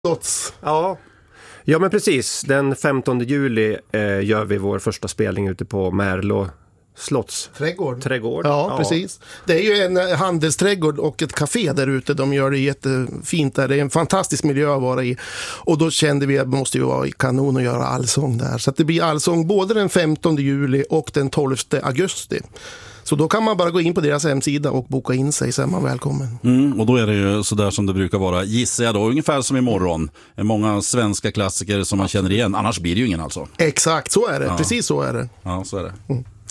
Slotts. Ja, men precis. Den 15 juli gör vi vår första spelning ute på Märlo Slottsträdgård. Ja, precis. Det är ju en handelsträdgård och ett café där ute. De gör det jättefint där. Det är en fantastisk miljö att vara i. Och då kände vi att det måste ju vara i kanon att göra allsång där. Så att det blir allsång både den 15 juli och den 12 augusti. Så då kan man bara gå in på deras hemsida och boka in sig, så är man välkommen. Och då är det ju så där som det brukar vara, gissar jag då, ungefär som imorgon. Många svenska klassiker som man känner igen, annars blir det ju ingen alltså. Exakt, så är det. Ja. Precis så är det. Ja, så är det.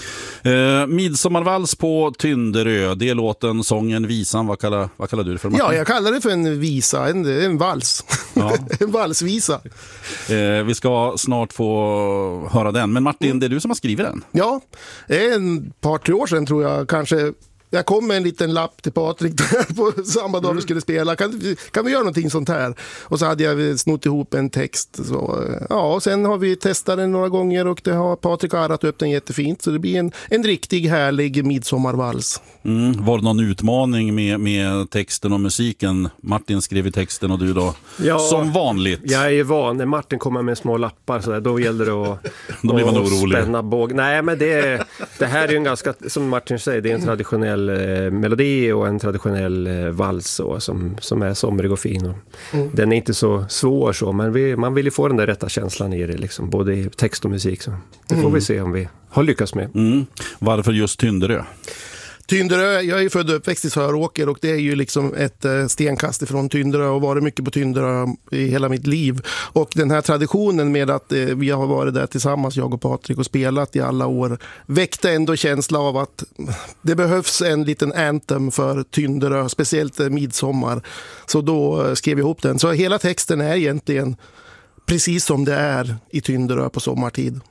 Midsommarvals på Tynderö, det är låten, sången, visan, vad kallar du det för? Martin? Ja, jag kallar det för en visa, en vals. Ja. En valsvisa. Vi ska snart få höra den, men Martin, det är du som har skrivit den? Ja, ett par, 3 år sedan tror jag, kanske. Jag kom med en liten lapp till Patrik där på samma dag vi skulle spela. Kan vi göra någonting sånt här? Och så hade jag snott ihop en text. Så, ja, och sen har vi testat den några gånger och det har Patrik arrat upp den jättefint. Så det blir en riktig härlig midsommarvals. Var det någon utmaning med texten och musiken? Martin skrev i texten och du då? Ja, som vanligt. Jag är van. När Martin kommer med små lappar så där, då gäller det att då blir man orolig. Spänna båg. Nej, men det här är ju en ganska, som Martin säger, det är en traditionell melodi och en traditionell vals som är somrig och fin. Den är inte så svår så, men man vill ju få den där rätta känslan i det liksom, både i text och musik. Så det får vi se om vi har lyckats med. Varför just Tynderö? Tynderö, jag är ju född och uppväxt i Söråker och det är ju liksom ett stenkast ifrån Tynderö och varit mycket på Tynderö i hela mitt liv. Och den här traditionen med att vi har varit där tillsammans, jag och Patrik, och spelat i alla år, väckte ändå känsla av att det behövs en liten anthem för Tynderö, speciellt midsommar. Så då skrev jag ihop den. Så hela texten är egentligen precis som det är i Tynderö på sommartid.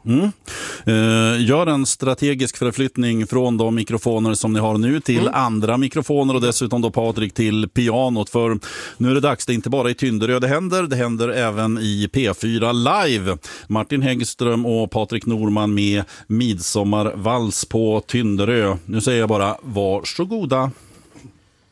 Gör en strategisk förflyttning från de mikrofoner som ni har nu till andra mikrofoner och dessutom då Patrik till pianot, för nu är det dags, det är inte bara i Tynderö det händer även i P4 Live. Martin Häggström och Patrik Norman med midsommarvals på Tynderö. Nu säger jag bara varsågoda.